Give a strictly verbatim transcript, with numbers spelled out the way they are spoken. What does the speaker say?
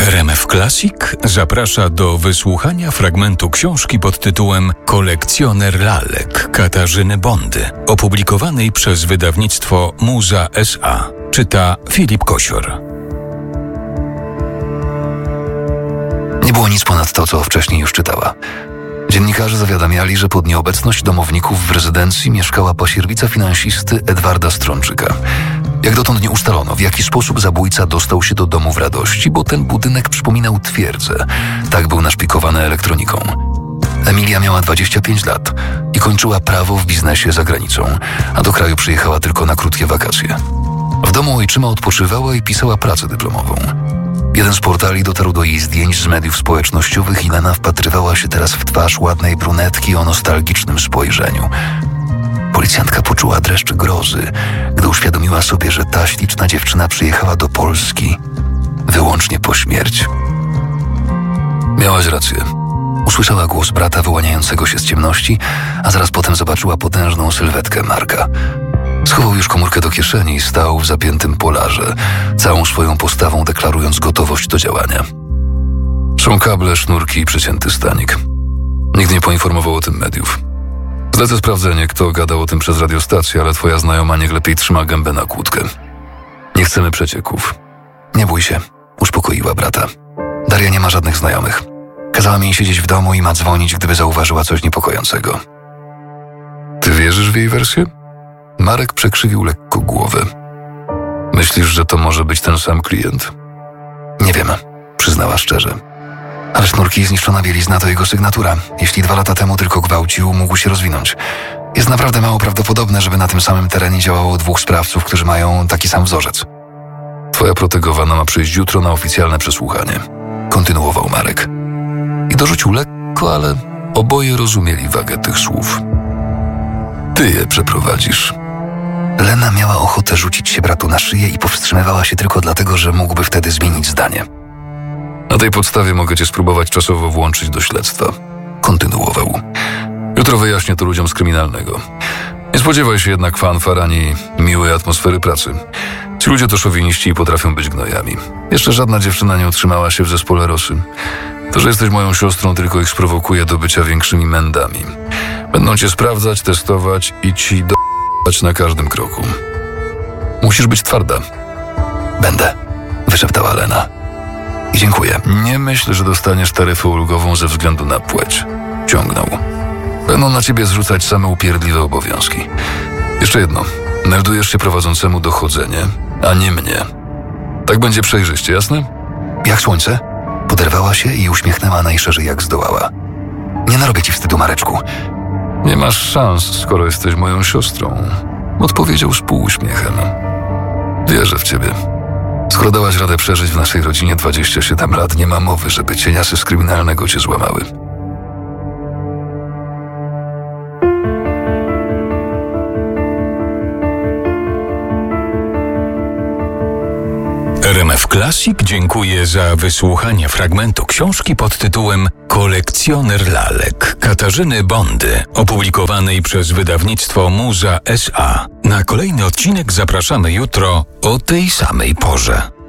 R M F Classic zaprasza do wysłuchania fragmentu książki pod tytułem Kolekcjoner lalek Katarzyny Bondy, opublikowanej przez wydawnictwo Muza S A. Czyta Filip Kosior. Nie było nic ponad to, co wcześniej już czytała. Dziennikarze zawiadamiali, że pod nieobecność domowników w rezydencji mieszkała pasierbica finansisty Edwarda Strączyka. Jak dotąd nie ustalono, w jaki sposób zabójca dostał się do domu w Radości, bo ten budynek przypominał twierdzę. Tak był naszpikowany elektroniką. Emilia miała dwadzieścia pięć lat i kończyła prawo w biznesie za granicą, a do kraju przyjechała tylko na krótkie wakacje. W domu ojczyma odpoczywała i pisała pracę dyplomową. Jeden z portali dotarł do jej zdjęć z mediów społecznościowych i Lena wpatrywała się teraz w twarz ładnej brunetki o nostalgicznym spojrzeniu. Policjantka poczuła dreszcz grozy, gdy uświadomiła sobie, że ta śliczna dziewczyna przyjechała do Polski wyłącznie po śmierć. Miałaś rację. Usłyszała głos brata wyłaniającego się z ciemności, a zaraz potem zobaczyła potężną sylwetkę Marka. Schował już komórkę do kieszeni i stał w zapiętym polarze, całą swoją postawą deklarując gotowość do działania. Są kable, sznurki i przecięty stanik. Nikt nie poinformował o tym mediów. Zlecę sprawdzenie, kto gadał o tym przez radiostację, ale twoja znajoma niech lepiej trzyma gębę na kłódkę. Nie chcemy przecieków. Nie bój się, uspokoiła brata. Daria nie ma żadnych znajomych. Kazała mi siedzieć w domu i ma dzwonić, gdyby zauważyła coś niepokojącego. Ty wierzysz w jej wersję? Marek przekrzywił lekko głowę. Myślisz, że to może być ten sam klient? Nie wiem, przyznała szczerze. Ale sznurki i zniszczona bielizna to jego sygnatura. Jeśli dwa lata temu tylko gwałcił, mógł się rozwinąć. Jest naprawdę mało prawdopodobne, żeby na tym samym terenie działało dwóch sprawców, którzy mają taki sam wzorzec. Twoja protegowana ma przyjść jutro na oficjalne przesłuchanie. Kontynuował Marek. I dorzucił lekko, ale oboje rozumieli wagę tych słów. Ty je przeprowadzisz. Lena miała ochotę rzucić się bratu na szyję i powstrzymywała się tylko dlatego, że mógłby wtedy zmienić zdanie. Na tej podstawie mogę cię spróbować czasowo włączyć do śledztwa. Kontynuował. Jutro wyjaśnię to ludziom z kryminalnego. Nie spodziewaj się jednak fanfar ani miłej atmosfery pracy. Ci ludzie to szowiniści i potrafią być gnojami. Jeszcze żadna dziewczyna nie utrzymała się w zespole Rosy. To, że jesteś moją siostrą, tylko ich sprowokuje do bycia większymi mędami. Będą cię sprawdzać, testować i ci do***ać na każdym kroku. Musisz być twarda. Będę, wyszeptała Lena. I dziękuję. Nie myśl, że dostaniesz taryfę ulgową ze względu na płeć. Ciągnął. Będą na ciebie zrzucać same upierdliwe obowiązki. Jeszcze jedno. Meldujesz się prowadzącemu dochodzenie, a nie mnie. Tak będzie przejrzyście, jasne? Jak słońce? Poderwała się i uśmiechnęła najszerzej jak zdołała. Nie narobię ci wstydu, Mareczku. Nie masz szans, skoro jesteś moją siostrą. Odpowiedział z półuśmiechem. Wierzę w ciebie. Skoro dałaś radę przeżyć w naszej rodzinie dwadzieścia siedem lat, nie ma mowy, żeby cieniasy z kryminalnego cię złamały. R M F Classic dziękuję za wysłuchanie fragmentu książki pod tytułem Kolekcjoner lalek Katarzyny Bondy, opublikowanej przez wydawnictwo Muza S A. Na kolejny odcinek zapraszamy jutro o tej samej porze.